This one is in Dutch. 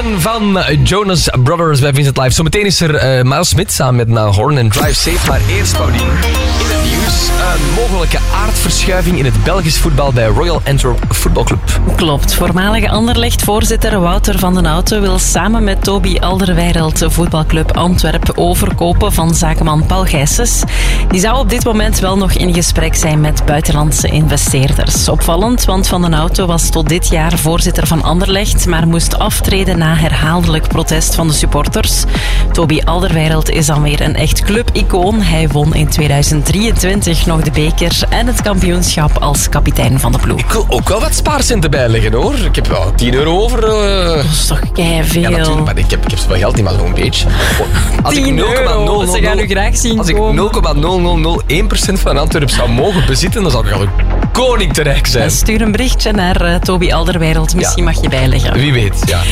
Horen van Jonas Brothers bij Vincent Live. Zometeen is er Miles Smith samen met Niall Horan en Drive Safe. Maar eerst, Paulien, in het nieuws een mogelijke aardverschuiving in het Belgisch voetbal bij Royal Antwerp Voetbalclub. Klopt. Voormalige Anderlecht-voorzitter Wouter van den Houten wil samen met Toby Alderweireld voetbalclub Antwerp overkopen van zakenman Paul Gijsens. Die zou op dit moment wel nog in gesprek zijn met buitenlandse investeerders. Opvallend, want Van den Houten was tot dit jaar voorzitter van Anderlecht, maar moest aftreden na herhaaldelijk protest van de supporters. Toby Alderweireld is dan weer een echt clubicoon. Hij won in 2023 nog de beker en het kampioenschap als kapitein van de ploeg. Ik wil ook wel wat spaarcenten bijleggen, hoor. Ik heb wel 10 euro over. Dat is toch keiveel. Ja, natuurlijk, maar ik heb zoveel geld niet, maar zo'n beetje. Als 10 euro, ze gaan u graag zien als komen. ik 0,0001% van Antwerp zou mogen bezitten, dan zou ik al een koning te rijk zijn. Stuur een berichtje naar Toby Alderweireld. Misschien mag je bijleggen. Wie weet, ja.